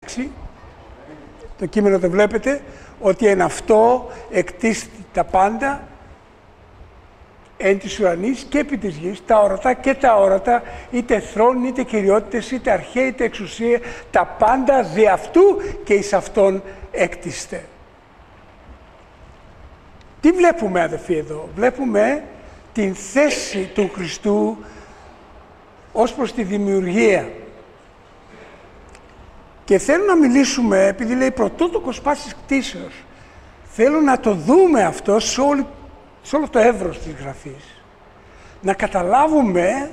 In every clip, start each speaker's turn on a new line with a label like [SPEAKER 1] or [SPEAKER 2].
[SPEAKER 1] 6, το κείμενο το βλέπετε, ότι εν αυτό εκτίστη τα πάντα, εν της ουρανής και επί της γης, τα ορατά και τα όρατα, είτε θρόνοι, είτε κυριότητες, είτε αρχαίοι, είτε εξουσία, τα πάντα δι' αυτού και εις αυτόν έκτιστε. Τι βλέπουμε, αδελφοί, εδώ? Βλέπουμε την θέση του Χριστού ως προς τη δημιουργία. Και θέλω να μιλήσουμε, επειδή λέει πρωτότοκος πάσης κτήσεως, θέλω να το δούμε αυτό σε όλο το εύρος της Γραφής. Να καταλάβουμε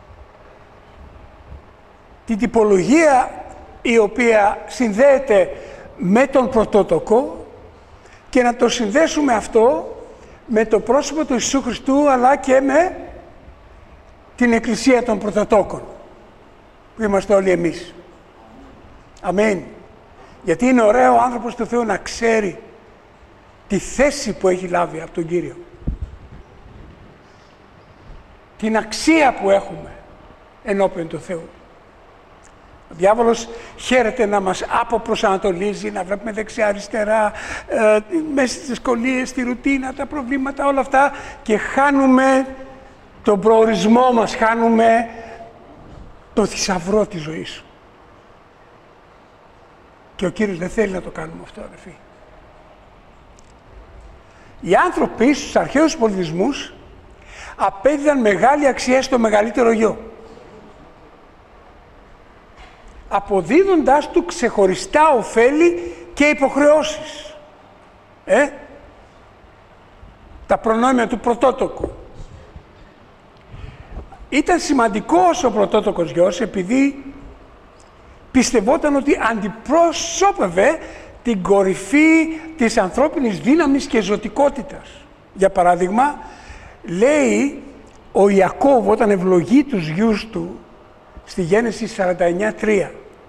[SPEAKER 1] την τυπολογία η οποία συνδέεται με τον πρωτότοκο και να το συνδέσουμε αυτό με το πρόσωπο του Ιησού Χριστού, αλλά και με την Εκκλησία των Πρωτοτόκων, που είμαστε όλοι εμείς. Αμήν. Γιατί είναι ωραίο ο άνθρωπος του Θεού να ξέρει τη θέση που έχει λάβει από τον Κύριο. Την αξία που έχουμε ενώπιον του Θεού. Ο διάβολος χαίρεται να μας αποπροσανατολίζει, να βλέπουμε δεξιά-αριστερά, μέσα στις δυσκολίες, στη ρουτίνα, τα προβλήματα, όλα αυτά, και χάνουμε τον προορισμό μας, χάνουμε το θησαυρό της ζωής σου. Και ο Κύριος δεν θέλει να το κάνουμε αυτό, αδελφοί. Οι άνθρωποι στους αρχαίους πολιτισμούς απέδιδαν μεγάλη αξία στο μεγαλύτερο γιο, αποδίδοντάς του ξεχωριστά ωφέλη και υποχρεώσεις. Τα προνόμια του πρωτότοκου. Ήταν σημαντικός ο πρωτότοκος γιος επειδή πιστευόταν ότι αντιπροσώπευε την κορυφή της ανθρώπινης δύναμης και ζωτικότητας. Για παράδειγμα, λέει ο Ιακώβ όταν ευλογεί τους γιους του στη Γένεση 49:3.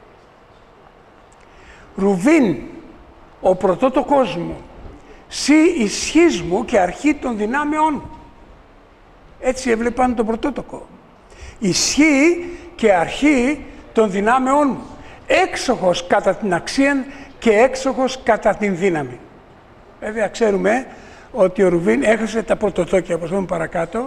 [SPEAKER 1] Ρουβίν, ο πρωτότοκός μου, σύ ισχύς μου και αρχή των δυνάμεών μου. Έτσι έβλεπαν τον πρωτότοκο. Ισχύ και αρχή των δυνάμεών μου. Έξοχος κατά την αξία και έξοχος κατά την δύναμη. Βέβαια ξέρουμε ότι ο Ρουβίν έχασε τα πρωτοτόκια, όπως δούμε παρακάτω.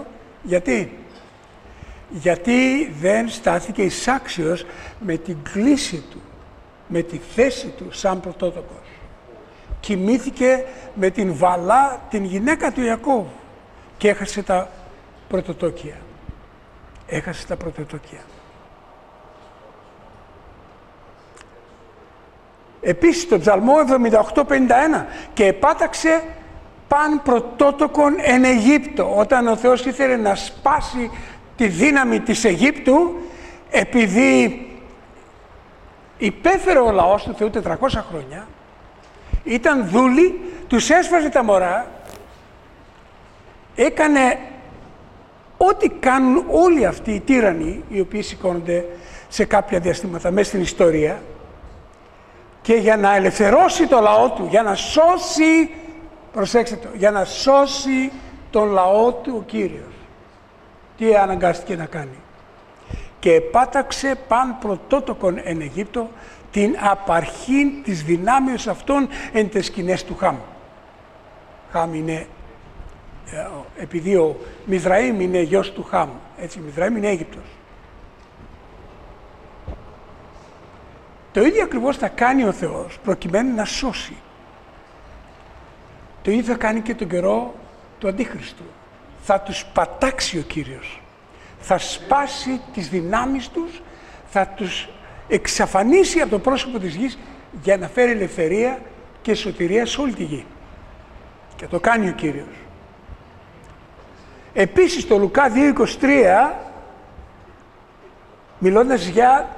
[SPEAKER 1] Γιατί δεν στάθηκε εισάξιος με την κλίση του, με τη θέση του σαν πρωτότοκος. Κοιμήθηκε με την Βαλά, την γυναίκα του Ιακώβ, και έχασε τα πρωτοτόκια. Έχασε τα πρωτοτόκια. Επίσης, το Ψαλμό 78:51, και επάταξε παν πρωτότοκον εν Αιγύπτο. Όταν ο Θεός ήθελε να σπάσει τη δύναμη της Αιγύπτου, επειδή υπέφερε ο λαός του Θεού 400 χρόνια, ήταν δούλοι, τους έσφαζε τα μωρά, έκανε ό,τι κάνουν όλοι αυτοί οι τύραννοι, οι οποίοι σηκώνονται σε κάποια διαστήματα μέσα στην ιστορία, και για να ελευθερώσει το λαό του, για να σώσει, προσέξτε το, για να σώσει τον λαό του ο Κύριος, τι αναγκάστηκε να κάνει? Και επάταξε παν πρωτότοκον εν Αιγύπτο την απαρχήν της δυνάμεως αυτών εν τες σκηνές του Χάμ. Χάμ είναι, επειδή ο Μιθραήμ είναι γιος του Χάμ, έτσι, Μιθραήμ είναι Αίγυπτος. Το ίδιο ακριβώς θα κάνει ο Θεός προκειμένου να σώσει. Το ίδιο θα κάνει και τον καιρό του Αντίχριστου. Θα τους πατάξει ο Κύριος. Θα σπάσει τις δυνάμεις τους, θα τους εξαφανίσει από το πρόσωπο της γης για να φέρει ελευθερία και σωτηρία σε όλη τη γη. Και το κάνει ο Κύριος. Επίσης το Λουκά 2:23, μιλώντας για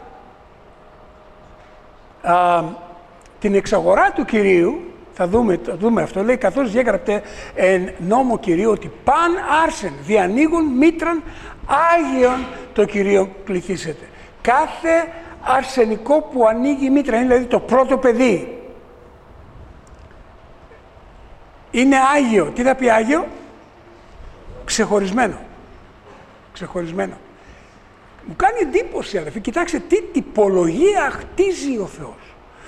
[SPEAKER 1] την εξαγορά του Κυρίου, θα δούμε αυτό, λέει, καθώς διέγραπτε εν νόμο Κυρίου ότι παν άρσεν διανοίγουν μήτραν Άγιον το Κυρίο κληθήσετε. Κάθε αρσενικό που ανοίγει μήτρα, είναι δηλαδή το πρώτο παιδί, είναι Άγιο. Τι θα πει Άγιο? Ξεχωρισμένο. Ξεχωρισμένο. Μου κάνει εντύπωση, αδελφοί, κοιτάξτε τι τυπολογία χτίζει ο Θεός.